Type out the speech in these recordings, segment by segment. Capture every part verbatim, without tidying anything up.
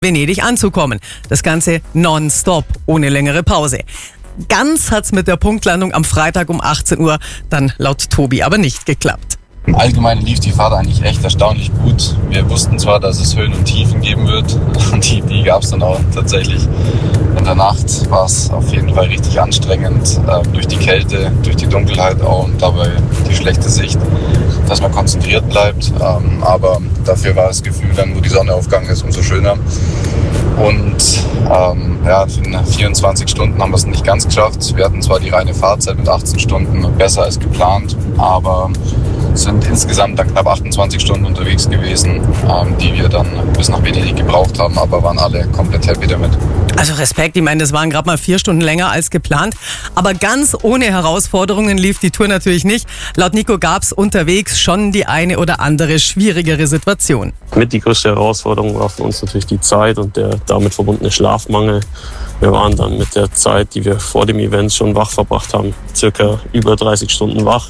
Venedig anzukommen. Das Ganze nonstop, ohne längere Pause. Ganz hat's mit der Punktlandung am Freitag um achtzehn Uhr dann laut Tobi aber nicht geklappt. Im Allgemeinen lief die Fahrt eigentlich echt erstaunlich gut. Wir wussten zwar, dass es Höhen und Tiefen geben wird, und die, die gab es dann auch tatsächlich. In der Nacht war es auf jeden Fall richtig anstrengend, äh, durch die Kälte, durch die Dunkelheit auch und dabei die schlechte Sicht, dass man konzentriert bleibt. Ähm, aber dafür war das Gefühl dann, wo die Sonne aufgegangen ist, umso schöner. Und ähm, ja, in vierundzwanzig Stunden haben wir es nicht ganz geschafft. Wir hatten zwar die reine Fahrzeit mit achtzehn Stunden besser als geplant, aber sind insgesamt dann knapp achtundzwanzig Stunden unterwegs gewesen, ähm, die wir dann bis nach Venedig gebraucht haben, aber waren alle komplett happy damit. Also Respekt, ich meine, das waren gerade mal vier Stunden länger als geplant, aber ganz ohne Herausforderungen lief die Tour natürlich nicht. Laut Nico gab es unterwegs schon die eine oder andere schwierigere Situation. Mit die größte Herausforderung war für uns natürlich die Zeit und der damit verbundene Schlafmangel. Wir waren dann mit der Zeit, die wir vor dem Event schon wach verbracht haben, circa über dreißig Stunden wach.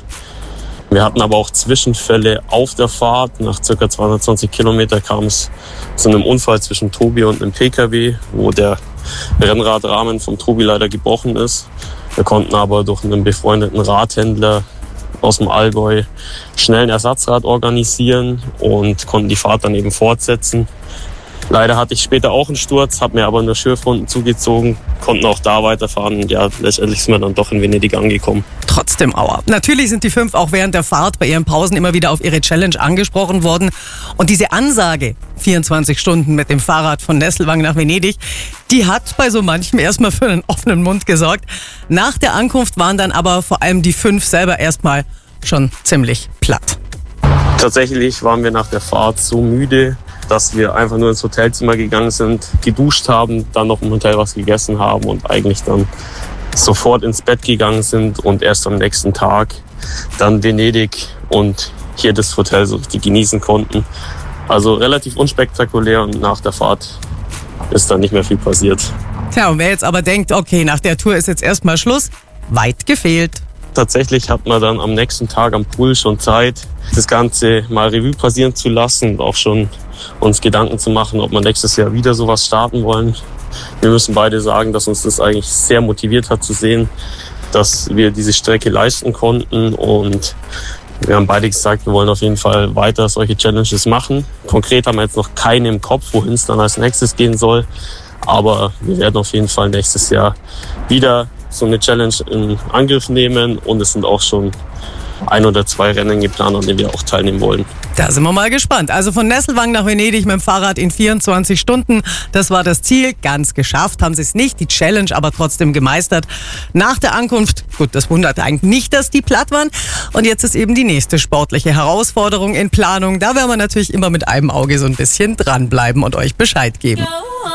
Wir hatten aber auch Zwischenfälle auf der Fahrt. Nach ca. zweihundertzwanzig Kilometer kam es zu einem Unfall zwischen Tobi und einem P K W, wo der Rennradrahmen vom Tobi leider gebrochen ist. Wir konnten aber durch einen befreundeten Radhändler aus dem Allgäu schnell ein Ersatzrad organisieren und konnten die Fahrt dann eben fortsetzen. Leider hatte ich später auch einen Sturz, habe mir aber nur Schürfwunden zugezogen, konnten auch da weiterfahren. Ja, letztendlich sind wir dann doch in Venedig angekommen. Trotzdem Aua. Natürlich sind die fünf auch während der Fahrt bei ihren Pausen immer wieder auf ihre Challenge angesprochen worden. Und diese Ansage, vierundzwanzig Stunden mit dem Fahrrad von Nesselwang nach Venedig, die hat bei so manchem erstmal für einen offenen Mund gesorgt. Nach der Ankunft waren dann aber vor allem die fünf selber erstmal schon ziemlich platt. Tatsächlich waren wir nach der Fahrt so müde, dass wir einfach nur ins Hotelzimmer gegangen sind, geduscht haben, dann noch im Hotel was gegessen haben und eigentlich dann sofort ins Bett gegangen sind und erst am nächsten Tag dann Venedig und hier das Hotel so richtig genießen konnten. Also relativ unspektakulär und nach der Fahrt ist dann nicht mehr viel passiert. Tja, und wer jetzt aber denkt, okay, nach der Tour ist jetzt erstmal Schluss, weit gefehlt. Tatsächlich hat man dann am nächsten Tag am Pool schon Zeit, das Ganze mal Revue passieren zu lassen und auch schon uns Gedanken zu machen, ob wir nächstes Jahr wieder sowas starten wollen. Wir müssen beide sagen, dass uns das eigentlich sehr motiviert hat zu sehen, dass wir diese Strecke leisten konnten und wir haben beide gesagt, wir wollen auf jeden Fall weiter solche Challenges machen. Konkret haben wir jetzt noch keine im Kopf, wohin es dann als nächstes gehen soll, aber wir werden auf jeden Fall nächstes Jahr wieder so eine Challenge in Angriff nehmen und es sind auch schon ein oder zwei Rennen geplant, an denen wir auch teilnehmen wollen. Da sind wir mal gespannt. Also von Nesselwang nach Venedig mit dem Fahrrad in vierundzwanzig Stunden. Das war das Ziel. Ganz geschafft haben sie es nicht. Die Challenge aber trotzdem gemeistert. Nach der Ankunft, gut, das wundert eigentlich nicht, dass die platt waren. Und jetzt ist eben die nächste sportliche Herausforderung in Planung. Da werden wir natürlich immer mit einem Auge so ein bisschen dranbleiben und euch Bescheid geben.